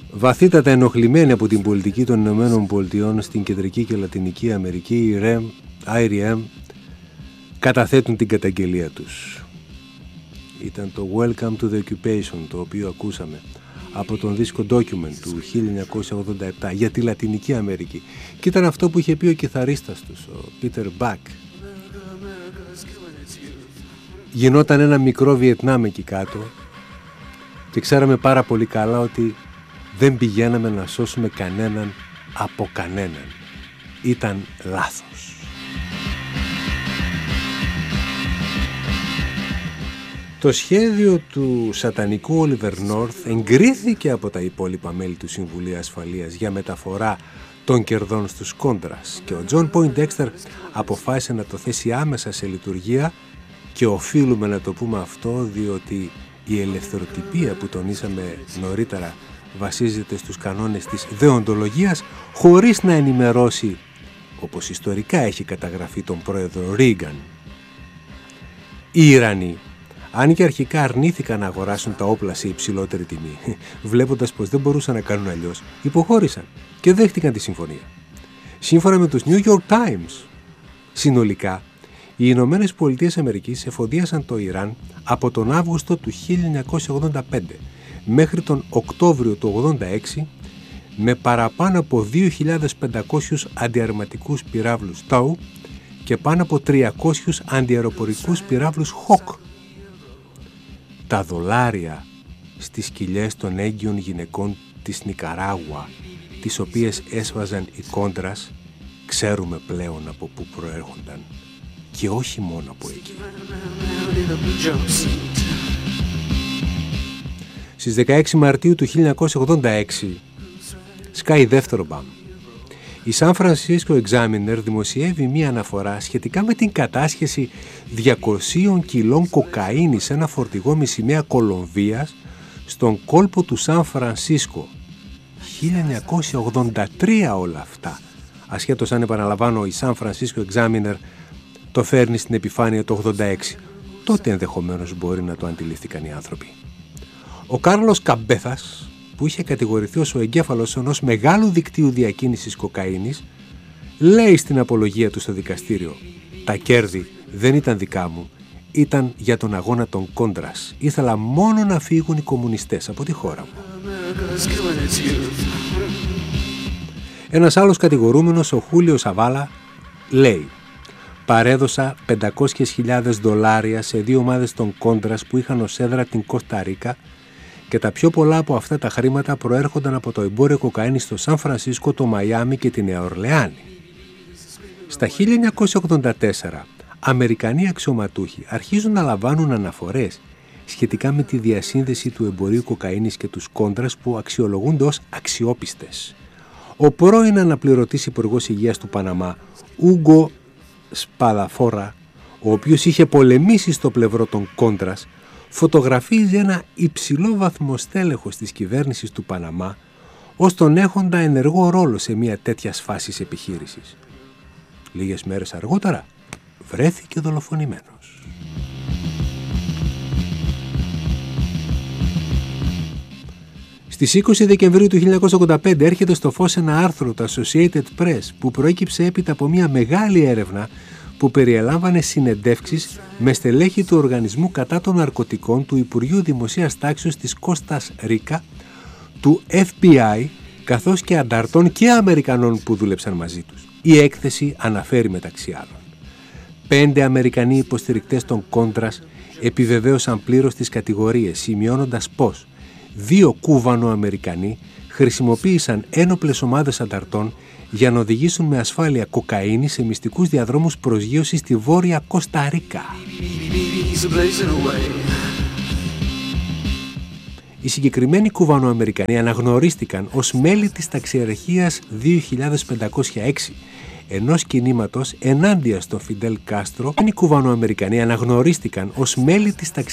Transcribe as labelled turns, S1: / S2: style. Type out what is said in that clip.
S1: Βαθύτατα ενοχλημένοι από την πολιτική των Ηνωμένων Πολιτειών στην Κεντρική και Λατινική Αμερική, οι IREM καταθέτουν την καταγγελία τους. Ήταν το Welcome to the Occupation, το οποίο ακούσαμε από τον δίσκο Document του 1987 για τη Λατινική Αμερική. Και ήταν αυτό που είχε πει ο κιθαρίστας τους, ο Peter Buck. Γινόταν ένα μικρό Βιετνάμ εκεί κάτω και ξέραμε πάρα πολύ καλά ότι δεν πηγαίναμε να σώσουμε κανέναν από κανέναν. Ήταν λάθος. Το σχέδιο του σατανικού Oliver North εγκρίθηκε από τα υπόλοιπα μέλη του Συμβουλίου Ασφαλείας για μεταφορά των κερδών στους Κόντρας και ο John Poindexter αποφάσισε να το θέσει άμεσα σε λειτουργία και οφείλουμε να το πούμε αυτό διότι η ελευθεροτυπία που τονίσαμε νωρίτερα βασίζεται στους κανόνες της δεοντολογίας χωρίς να ενημερώσει, όπως ιστορικά έχει καταγραφεί, τον πρόεδρο Ρίγκαν. Οι Ιρανοί, αν και αρχικά αρνήθηκαν να αγοράσουν τα όπλα σε υψηλότερη τιμή, βλέποντας πως δεν μπορούσαν να κάνουν αλλιώς, υποχώρησαν και δέχτηκαν τη συμφωνία. Σύμφωνα με τους New York Times, συνολικά, οι Ηνωμένες Πολιτείες Αμερικής εφοδιάσαν το Ιράν από τον Αύγουστο του 1985 μέχρι τον Οκτώβριο του 1986 με παραπάνω από 2.500 αντιαρματικούς πυράβλους Τάου και πάνω από 300 αντιαεροπορικούς πυράβλους Hawk. Τα δολάρια στις κοιλιές των έγκυων γυναικών της Νικαράγουα, τις οποίες έσβαζαν οι Κόντρας, ξέρουμε πλέον από πού προέρχονταν και όχι μόνο από εκεί. Στις 16 Μαρτίου του 1986 σκάει δεύτερο μπαμ. Η San Francisco Examiner δημοσιεύει μία αναφορά σχετικά με την κατάσχεση 200 κιλών κοκαίνης σε ένα φορτηγό με σημαία Κολομβίας στον κόλπο του Σαν Φρανσίσκο. 1983 όλα αυτά. Ασχέτως αν, επαναλαμβάνω, η San Francisco Examiner το φέρνει στην επιφάνεια το 86. Τότε ενδεχομένως μπορεί να το αντιλήφθηκαν οι άνθρωποι. Ο Κάρλος Καμπέθας, που είχε κατηγορηθεί ως ο εγκέφαλος ενός μεγάλου δικτύου διακίνησης κοκαίνης, λέει στην απολογία του στο δικαστήριο: «Τα κέρδη δεν ήταν δικά μου, ήταν για τον αγώνα των Κόντρας. Ήθελα μόνο να φύγουν οι κομμουνιστές από τη χώρα μου». Ένας άλλος κατηγορούμενος, ο Χούλιο Σαβάλα, λέει: «Παρέδωσα $500,000 σε 2 ομάδες των Κόντρας που είχαν ως έδρα την Κώστα Ρίκα και τα πιο πολλά από αυτά τα χρήματα προέρχονταν από το εμπόριο κοκαίνης στο Σαν Φρανσίσκο, το Μαϊάμι και τη Νέα Ορλεάνη». Στα 1984, Αμερικανοί αξιωματούχοι αρχίζουν να λαμβάνουν αναφορές σχετικά με τη διασύνδεση του εμπορίου κοκαίνης και τους Κόντρας που αξιολογούνται ως αξιόπιστες. Ο πρώην αναπληρωτής υπουργός υγείας του Παναμά, Ούγκο Σπαδαφόρα, ο οποίος είχε πολεμήσει στο πλευρό των Κόντρας, φωτογραφίζει ένα υψηλό βαθμό στέλεχος της κυβέρνησης του Παναμά ως τον έχοντα ενεργό ρόλο σε μια τέτοια φάσης επιχείρησης. Λίγες μέρες αργότερα βρέθηκε δολοφονημένος. Στις 20 Δεκεμβρίου του 1985 έρχεται στο φως ένα άρθρο του Associated Press που προέκυψε έπειτα από μια μεγάλη έρευνα που περιελάμβανε συνεντεύξεις με στελέχη του Οργανισμού κατά των Ναρκωτικών του Υπουργείου Δημοσίας Τάξεως της Κώστας Ρίκα, του FBI, καθώς και ανταρτών και Αμερικανών που δούλεψαν μαζί τους. Η έκθεση αναφέρει μεταξύ άλλων: 5 Αμερικανοί υποστηρικτές των Κόντρας επιβεβαίωσαν πλήρως τις κατηγορίες, σημειώνοντας πως 2 Κούβανο-Αμερικανοί χρησιμοποίησαν ένοπλες ομάδες ανταρτών για να οδηγήσουν με ασφάλεια κοκαίνη σε μυστικούς διαδρόμους προσγείωσης στη βόρεια Κώστα Ρίκα. Οι συγκεκριμένοι Κούβανο-Αμερικανοί αναγνωρίστηκαν ως μέλη της ταξιαρχίας 2506, ενός κινήματος ενάντια στον Φιντέλ Κάστρο. Οι Κούβανο-Αμερικανοί αναγνωρίστηκαν ως μέλη της